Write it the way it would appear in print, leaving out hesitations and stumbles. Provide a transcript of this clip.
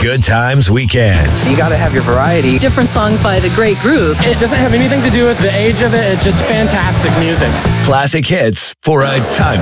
Good Times Weekend. You got to have your variety. Different songs by the great group. It doesn't have anything to do with the age of it. It's just fantastic music. Classic hits for a time